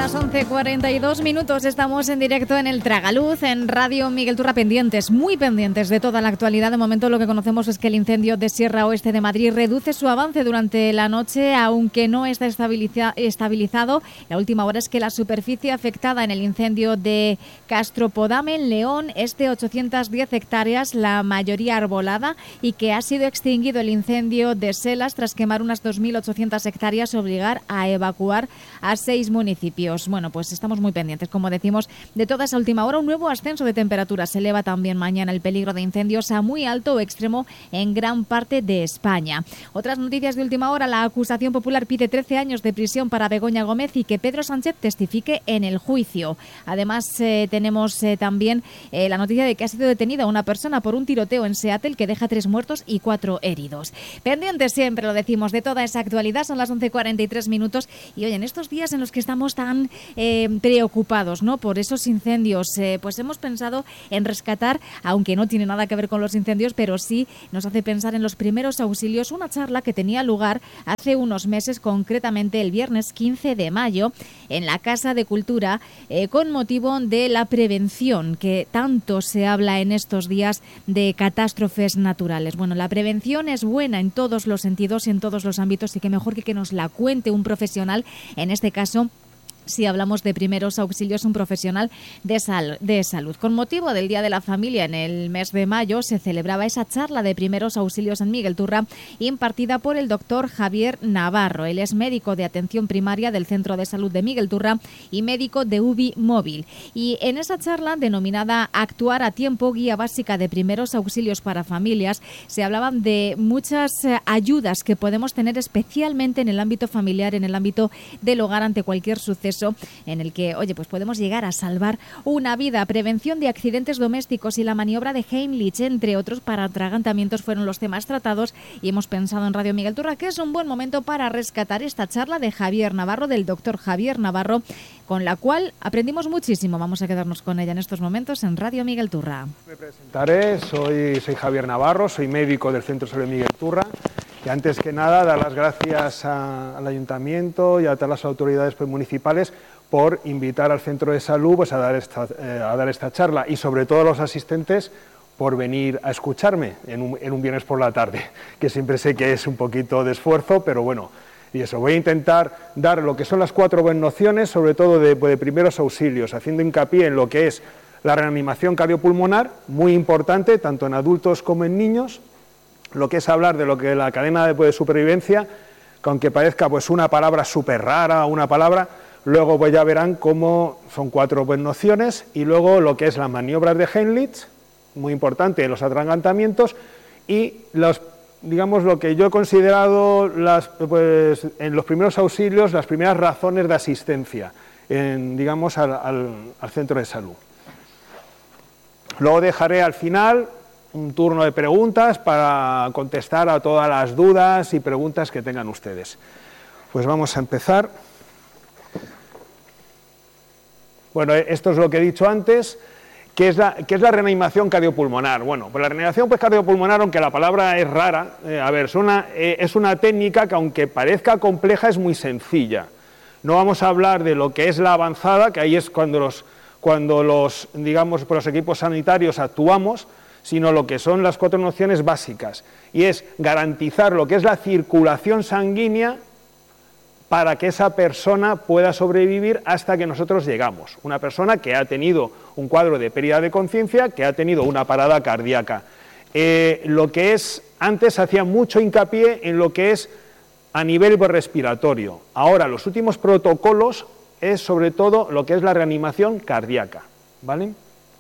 las 11:42 estamos en directo en el Tragaluz, en Radio Miguel Turra, pendientes, muy pendientes de toda la actualidad. De momento lo que conocemos es que el incendio de Sierra Oeste de Madrid reduce su avance durante la noche, aunque no está estabilizado. La última hora es que la superficie afectada en el incendio de Castropodame, en León, es de 810 hectáreas, la mayoría arbolada, y que ha sido extinguido el incendio de Selas tras quemar unas 2.800 hectáreas, obligar a evacuar a 6 municipios. Bueno, pues estamos muy pendientes, como decimos, de toda esa última hora. Un nuevo ascenso de temperaturas. Se eleva también mañana el peligro de incendios a muy alto o extremo en gran parte de España. Otras noticias de última hora: la acusación popular pide 13 años de prisión para Begoña Gómez y que Pedro Sánchez testifique en el juicio. Además, tenemos también la noticia de que ha sido detenida una persona por un tiroteo en Seattle que deja 3 muertos y 4 heridos. Pendientes siempre, lo decimos, de toda esa actualidad. Son las 11:43 y hoy, en estos días en los que estamos tan preocupados, ¿no?, por esos incendios, pues hemos pensado en rescatar, aunque no tiene nada que ver con los incendios, pero sí nos hace pensar en los primeros auxilios, una charla que tenía lugar hace unos meses, concretamente el viernes 15 de mayo, en la Casa de Cultura, con motivo de la prevención, que tanto se habla en estos días de catástrofes naturales. Bueno, la prevención es buena en todos los sentidos y en todos los ámbitos, y que mejor que nos la cuente un profesional, en este caso, si hablamos de primeros auxilios, un profesional de salud. Con motivo del Día de la Familia, en el mes de mayo, se celebraba esa charla de primeros auxilios en Miguel Turra, impartida por el doctor Javier Navarro. Él es médico de atención primaria del Centro de Salud de Miguel Turra y médico de UBI Móvil. Y en esa charla, denominada Actuar a Tiempo, guía básica de primeros auxilios para familias, se hablaban de muchas ayudas que podemos tener, especialmente en el ámbito familiar, en el ámbito del hogar, ante cualquier suceso en el que, oye, pues podemos llegar a salvar una vida. Prevención de accidentes domésticos y la maniobra de Heimlich, entre otros, para atragantamientos, fueron los temas tratados, y hemos pensado en Radio Miguel Turra que es un buen momento para rescatar esta charla de Javier Navarro, del doctor Javier Navarro, con la cual aprendimos muchísimo. Vamos a quedarnos con ella en estos momentos en Radio Miguel Turra. Me presentaré, soy Javier Navarro, soy médico del Centro de Salud de Miguel Turra. Y antes que nada, dar las gracias al Ayuntamiento y a todas las autoridades municipales por invitar al Centro de Salud, pues, a dar esta charla, y sobre todo a los asistentes por venir a escucharme en un viernes por la tarde, que siempre sé que es un poquito de esfuerzo, pero bueno, y eso, voy a intentar dar lo que son las 4 buenas nociones, sobre todo de primeros auxilios, haciendo hincapié en lo que es la reanimación cardiopulmonar, muy importante, tanto en adultos como en niños. Lo que es hablar de lo que la cadena de supervivencia, que aunque parezca pues una palabra súper rara, luego pues ya verán cómo son 4 buenas nociones, y luego lo que es las maniobras de Heimlich, muy importante, los atragantamientos, y digamos lo que yo he considerado en los primeros auxilios, las primeras razones de asistencia digamos al centro de salud. Luego dejaré al final un turno de preguntas para contestar a todas las dudas y preguntas que tengan ustedes. Pues vamos a empezar. Bueno, esto es lo que he dicho antes. ¿Qué es la reanimación cardiopulmonar? Bueno, pues la reanimación cardiopulmonar, aunque la palabra es rara, es una técnica que, aunque parezca compleja, es muy sencilla. No vamos a hablar de lo que es la avanzada, que ahí es cuando los equipos sanitarios actuamos, sino lo que son las 4 nociones básicas, y es garantizar lo que es la circulación sanguínea para que esa persona pueda sobrevivir hasta que nosotros llegamos. Una persona que ha tenido un cuadro de pérdida de conciencia, que ha tenido una parada cardíaca. Lo que es, antes hacía mucho hincapié en lo que es a nivel respiratorio. Ahora, los últimos protocolos es sobre todo lo que es la reanimación cardíaca, ¿vale?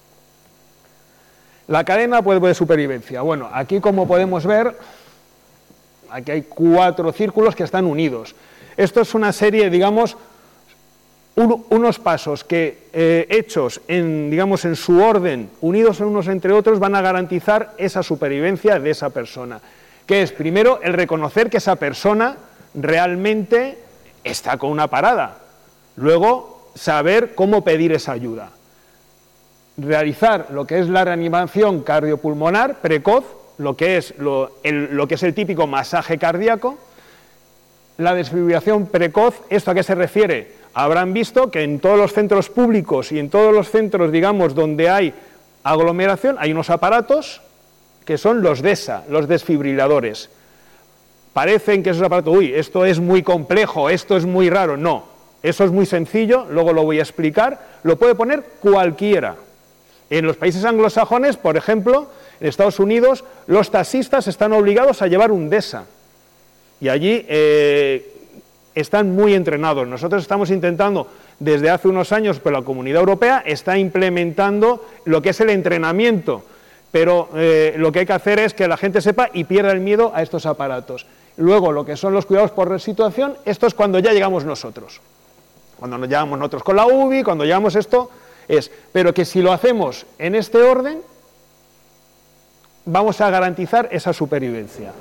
La cadena de supervivencia. Bueno, aquí, como podemos ver, aquí hay 4 círculos que están unidos. Esto es una serie, digamos, unos pasos que, hechos en su orden, unidos unos entre otros, van a garantizar esa supervivencia de esa persona. Que es, primero, el reconocer que esa persona realmente está con una parada. Luego, saber cómo pedir esa ayuda. Realizar lo que es la reanimación cardiopulmonar precoz, lo que es el típico masaje cardíaco. La desfibrilación precoz, ¿esto a qué se refiere? habrán visto que en todos los centros públicos y en todos los centros, digamos, donde hay aglomeración, hay unos aparatos que son los DESA, los desfibriladores. Parecen que esos aparatos, uy, esto es muy complejo, esto es muy raro. No, eso es muy sencillo, luego lo voy a explicar, lo puede poner cualquiera. En los países anglosajones, por ejemplo, en Estados Unidos, los taxistas están obligados a llevar un DESA. Y allí están muy entrenados. Nosotros estamos intentando, desde hace unos años, pero la Comunidad Europea está implementando lo que es el entrenamiento. Pero lo que hay que hacer es que la gente sepa y pierda el miedo a estos aparatos. Luego, lo que son los cuidados por situación, esto es cuando ya llegamos nosotros. Cuando nos llegamos nosotros con la UBI, cuando llegamos esto, pero que si lo hacemos en este orden, vamos a garantizar esa supervivencia.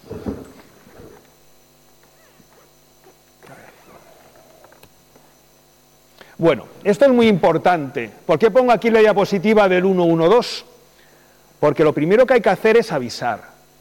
Bueno, esto es muy importante. ¿Por qué pongo aquí la diapositiva del 112? Porque lo primero que hay que hacer es avisar.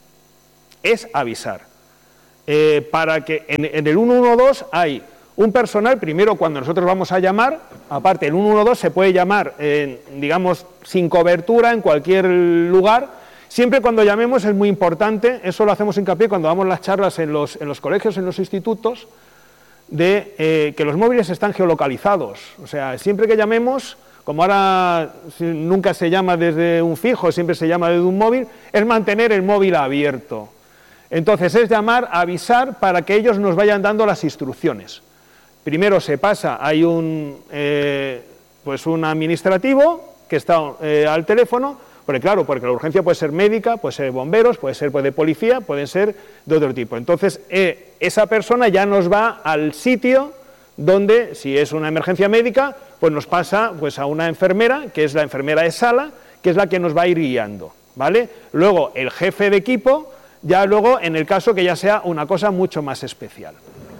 Para que en el 112 hay un personal, primero cuando nosotros vamos a llamar, aparte el 112 se puede llamar, digamos, sin cobertura en cualquier lugar. Siempre cuando llamemos es muy importante, eso lo hacemos hincapié cuando damos las charlas en los colegios, en los institutos, de que los móviles están geolocalizados. O sea, siempre que llamemos, como ahora nunca se llama desde un fijo, siempre se llama desde un móvil, es mantener el móvil abierto. Entonces es llamar, avisar para que ellos nos vayan dando las instrucciones. Primero se pasa, hay un administrativo que está al teléfono, porque claro, porque la urgencia puede ser médica, puede ser de bomberos, puede ser de policía, pueden ser de otro tipo. Entonces esa persona ya nos va al sitio donde, si es una emergencia médica, pues nos pasa pues a una enfermera, que es la enfermera de sala, que es la que nos va a ir guiando, ¿vale? Luego el jefe de equipo, ya luego en el caso que ya sea una cosa mucho más especial.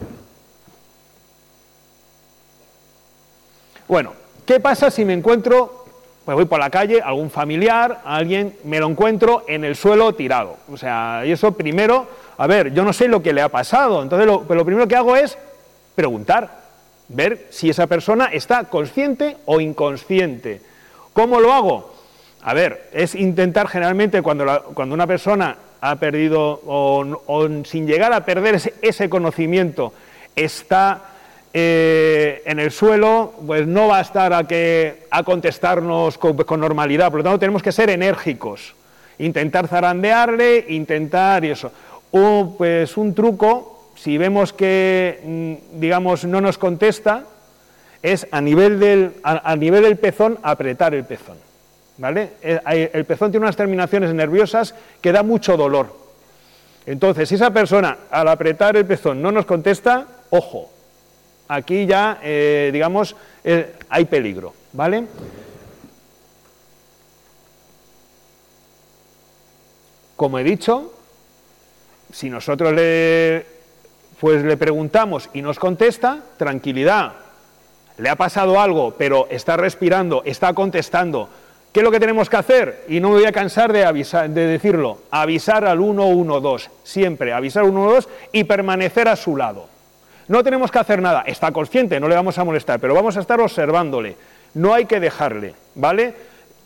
Bueno, ¿qué pasa si me encuentro, pues voy por la calle, algún familiar, alguien, me lo encuentro en el suelo tirado? O sea, y eso primero, a ver, yo no sé lo que le ha pasado, entonces lo primero que hago es preguntar, ver si esa persona está consciente o inconsciente. ¿Cómo lo hago? A ver, es intentar generalmente cuando una persona ha perdido o sin llegar a perder ese conocimiento está en el suelo, pues no va a estar a contestarnos con normalidad, por lo tanto tenemos que ser enérgicos, intentar zarandearle, intentar y eso. Pues un truco, si vemos que, digamos, no nos contesta, es a nivel del pezón, apretar el pezón, ¿vale? El pezón tiene unas terminaciones nerviosas que da mucho dolor. Entonces, si esa persona, al apretar el pezón, no nos contesta, ojo, aquí ya, digamos, hay peligro, ¿vale? Como he dicho, si nosotros le preguntamos y nos contesta, tranquilidad, le ha pasado algo, pero está respirando, está contestando. ¿Qué es lo que tenemos que hacer? Y no me voy a cansar de decirlo, avisar al 112, siempre avisar al 112 y permanecer a su lado. No tenemos que hacer nada, está consciente, no le vamos a molestar, pero vamos a estar observándole, no hay que dejarle, ¿vale?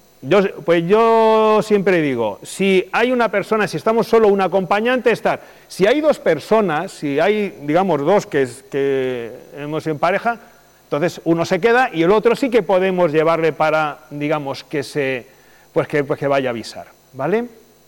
Yo siempre digo, si hay una persona, si estamos solo un acompañante, si hay dos personas, si hay, digamos, dos que hemos en pareja, entonces uno se queda y el otro sí que podemos llevarle para, digamos, que vaya a avisar, ¿vale?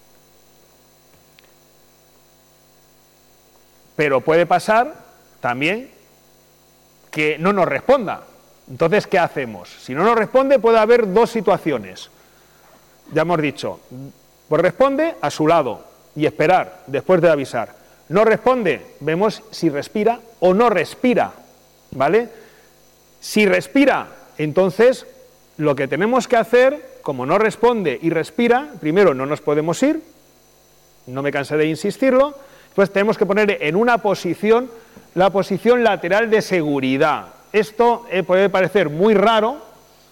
Pero puede pasar también que no nos responda. Entonces, ¿qué hacemos? Si no nos responde, puede haber dos situaciones. Ya hemos dicho, pues responde a su lado y esperar después de avisar. No responde, vemos si respira o no respira, ¿vale? Si respira, entonces lo que tenemos que hacer, como no responde y respira, primero no nos podemos ir, no me cansé de insistirlo, pues tenemos que poner en una posición, la posición lateral de seguridad. Esto puede parecer muy raro,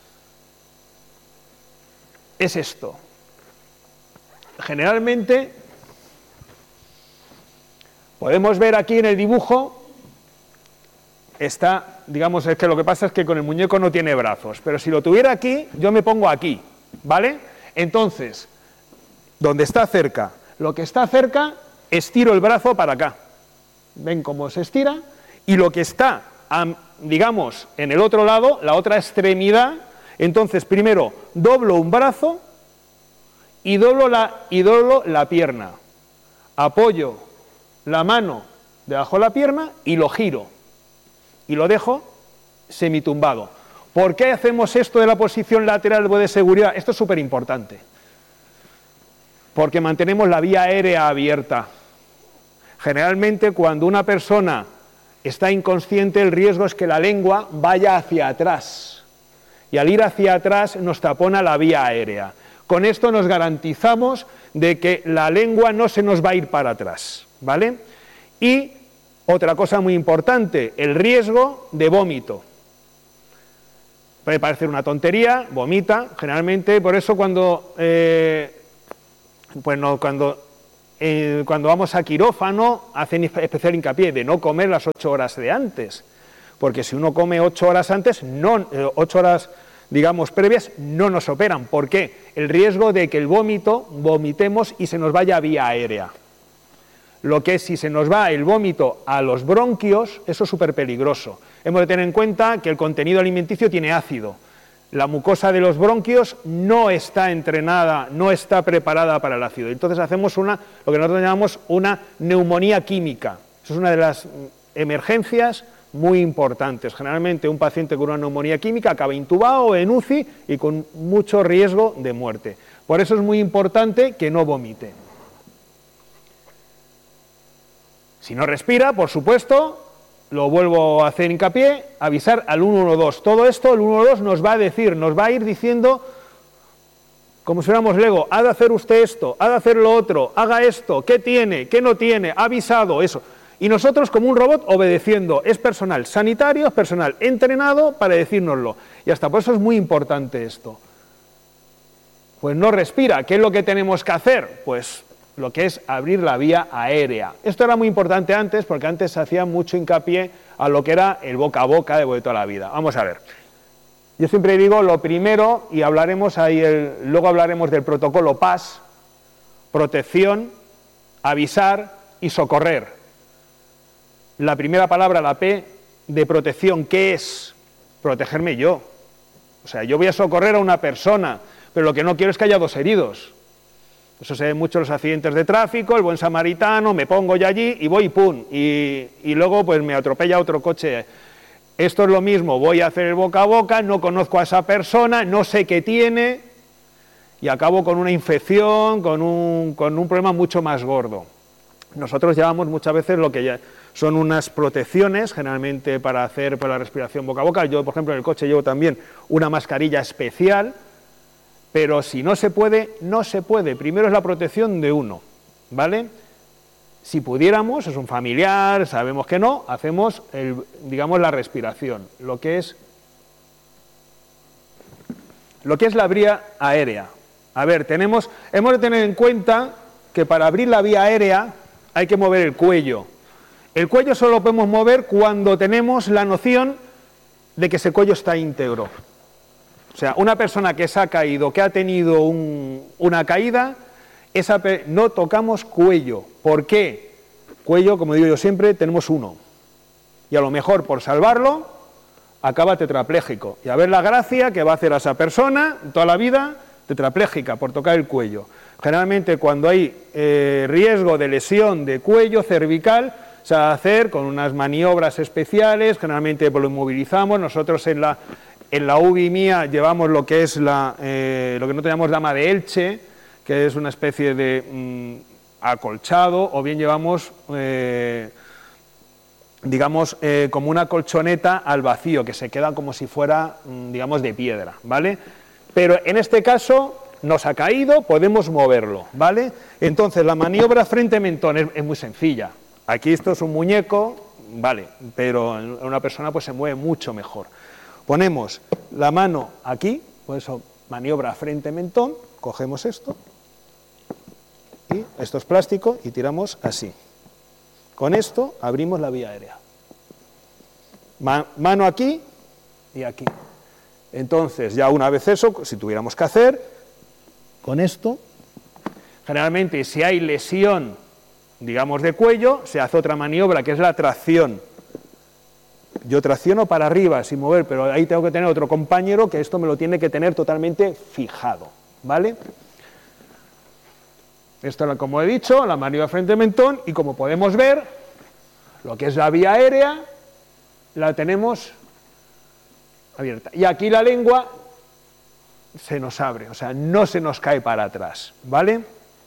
es esto. Generalmente, podemos ver aquí en el dibujo, está digamos, es que lo que pasa es que con el muñeco no tiene brazos, pero si lo tuviera aquí, yo me pongo aquí, ¿vale? Entonces, donde está cerca, lo que está cerca, estiro el brazo para acá. ¿Ven cómo se estira? Y lo que está, digamos, en el otro lado, la otra extremidad, entonces primero doblo un brazo y doblo la pierna. Apoyo la mano debajo de la pierna y lo giro. Y lo dejo semitumbado. ¿Por qué hacemos esto de la posición lateral de seguridad? Esto es súper importante. Porque mantenemos la vía aérea abierta. Generalmente cuando una persona está inconsciente, el riesgo es que la lengua vaya hacia atrás. Y al ir hacia atrás nos tapona la vía aérea. Con esto nos garantizamos de que la lengua no se nos va a ir para atrás, ¿vale? Y otra cosa muy importante, el riesgo de vómito. Puede parecer una tontería, vomita, generalmente, por eso cuando vamos a quirófano hacen especial hincapié de no comer las 8 horas de antes, porque si uno come 8 horas antes, 8 horas, digamos, previas, no nos operan. ¿Por qué? El riesgo de que el vomitemos y se nos vaya vía aérea. Lo que es, si se nos va el vómito a los bronquios, eso es súper peligroso. Hemos de tener en cuenta que el contenido alimenticio tiene ácido. La mucosa de los bronquios no está entrenada, no está preparada para el ácido. Entonces hacemos lo que nosotros llamamos una neumonía química. Eso es una de las emergencias muy importantes. Generalmente un paciente con una neumonía química acaba intubado en UCI y con mucho riesgo de muerte. Por eso es muy importante que no vomite. Si no respira, por supuesto, lo vuelvo a hacer hincapié, avisar al 112. Todo esto el 112 nos va a decir, nos va a ir diciendo, como si fuéramos Lego, ha de hacer usted esto, ha de hacer lo otro, haga esto, qué tiene, qué no tiene, ha avisado, eso. Y nosotros como un robot obedeciendo, es personal sanitario, es personal entrenado para decírnoslo. Y hasta por eso es muy importante esto. Pues no respira, ¿qué es lo que tenemos que hacer? Pues lo que es abrir la vía aérea. Esto era muy importante antes, porque antes se hacía mucho hincapié a lo que era el boca a boca de toda la vida. Vamos a ver. Yo siempre digo lo primero, y hablaremos ahí, luego hablaremos del protocolo PAS, protección, avisar y socorrer. La primera palabra, la P, de protección, ¿qué es? Protegerme yo. O sea, yo voy a socorrer a una persona, pero lo que no quiero es que haya 2 heridos. Eso se ve mucho en los accidentes de tráfico, el buen samaritano, me pongo yo allí y voy y pum, y luego pues me atropella otro coche. Esto es lo mismo, voy a hacer el boca a boca, no conozco a esa persona, no sé qué tiene y acabo con una infección, con un problema mucho más gordo. Nosotros llevamos muchas veces lo que ya son unas protecciones, generalmente para hacer la respiración boca a boca. Yo, por ejemplo, en el coche llevo también una mascarilla especial. Pero si no se puede, no se puede. Primero es la protección de uno, ¿vale? Si pudiéramos, es un familiar, sabemos que no, hacemos, digamos, la respiración, lo que es la vía aérea. A ver, hemos de tener en cuenta que para abrir la vía aérea hay que mover el cuello. El cuello solo lo podemos mover cuando tenemos la noción de que ese cuello está íntegro. O sea, una persona que se ha caído, que ha tenido una caída, no tocamos cuello. ¿Por qué? Cuello, como digo yo siempre, tenemos uno. Y a lo mejor, por salvarlo, acaba tetrapléjico. Y a ver la gracia que va a hacer a esa persona toda la vida, tetrapléjica, por tocar el cuello. Generalmente, cuando hay riesgo de lesión de cuello cervical, se va a hacer con unas maniobras especiales, generalmente lo inmovilizamos. Nosotros en la UBI mía llevamos lo que es lo que nosotros llamamos dama de Elche, que es una especie de acolchado, o bien llevamos, digamos, como una colchoneta al vacío, que se queda como si fuera, digamos, de piedra, ¿vale? Pero en este caso nos ha caído, podemos moverlo, ¿vale? Entonces la maniobra frente-mentón es muy sencilla. Aquí esto es un muñeco, vale, pero en una persona pues se mueve mucho mejor. Ponemos la mano aquí, por eso maniobra frente-mentón, cogemos esto, y esto es plástico, y tiramos así. Con esto abrimos la vía aérea. Mano aquí y aquí. Entonces, ya una vez eso, si tuviéramos que hacer, con esto, generalmente si hay lesión, digamos, de cuello, se hace otra maniobra que es la tracción. Yo tracciono para arriba sin mover, pero ahí tengo que tener otro compañero que esto me lo tiene que tener totalmente fijado, ¿vale? Esto, como he dicho, la maniobra frente mentón, y como podemos ver, lo que es la vía aérea la tenemos abierta. Y aquí la lengua se nos abre, o sea, no se nos cae para atrás, ¿vale?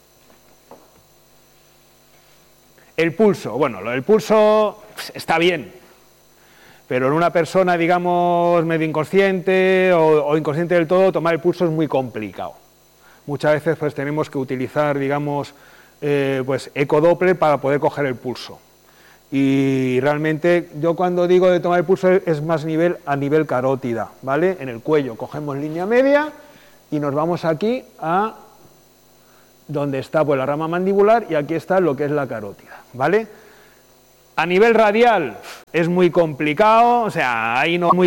El pulso, bueno, lo del pulso está bien, pero en una persona, digamos, medio inconsciente o inconsciente del todo, tomar el pulso es muy complicado. Muchas veces pues tenemos que utilizar, digamos, pues ecodoppler para poder coger el pulso. Y realmente yo cuando digo de tomar el pulso es más a nivel carótida, ¿vale? En el cuello cogemos línea media y nos vamos aquí a donde está pues la rama mandibular, y aquí está lo que es la carótida, ¿vale? A nivel radial es muy complicado, o sea, ahí no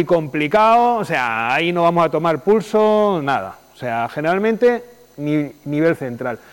vamos a tomar pulso, nada. O sea, generalmente nivel central.